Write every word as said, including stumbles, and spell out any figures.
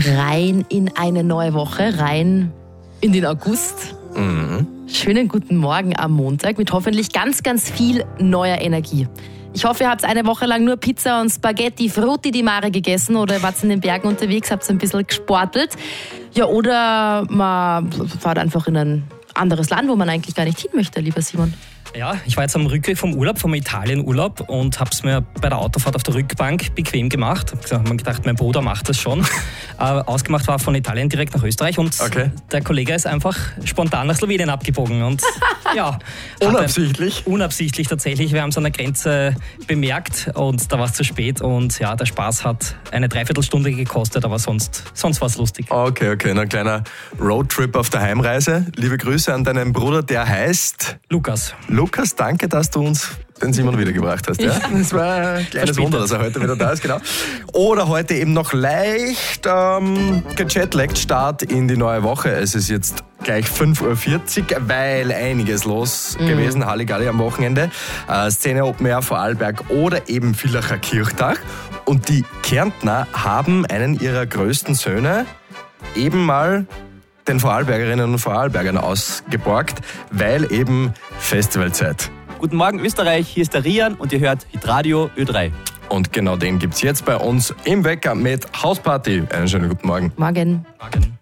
rein in eine neue Woche, rein in den August. Mhm. Schönen guten Morgen am Montag mit hoffentlich ganz, ganz viel neuer Energie. Ich hoffe, ihr habt eine Woche lang nur Pizza und Spaghetti Frutti di Mare gegessen oder wart in den Bergen unterwegs, habt ein bisschen gesportelt. Ja, oder man fahrt einfach in ein anderes Land, wo man eigentlich gar nicht hin möchte, lieber Simon. Ja, ich war jetzt am Rückweg vom Urlaub, vom Italienurlaub und habe es mir bei der Autofahrt auf der Rückbank bequem gemacht. Ich habe mir gedacht, mein Bruder macht das schon. äh, ausgemacht war von Italien direkt nach Österreich und okay. Der Kollege ist einfach spontan nach Slowenien abgebogen. Und ja, unabsichtlich? Unabsichtlich tatsächlich. Wir haben es an der Grenze bemerkt und da war es zu spät und ja, der Spaß hat eine Dreiviertelstunde gekostet, aber sonst, sonst war es lustig. Okay, okay, ein kleiner Roadtrip auf der Heimreise. Liebe Grüße an deinen Bruder, der heißt... Lukas. Lukas, danke, dass du uns den Simon wiedergebracht hast. Ja? Das war ein kleines Wunder, dass er heute wieder da ist. Genau. Oder heute eben noch leicht ähm, gejetlaggt Start in die neue Woche. Es ist jetzt gleich fünf Uhr vierzig, weil einiges los mhm. gewesen. Halligalli am Wochenende. Äh, Szene Open Air Vorarlberg oder eben Villacher Kirchtag. Und die Kärntner haben einen ihrer größten Söhne eben mal den Vorarlbergerinnen und Vorarlbergern ausgeborgt, weil eben Festivalzeit. Guten Morgen Österreich, hier ist der Rian und ihr hört Hitradio Ö drei. Und genau den gibt's jetzt bei uns im Wecker mit Hausparty. Einen schönen guten Morgen. Morgen. Morgen.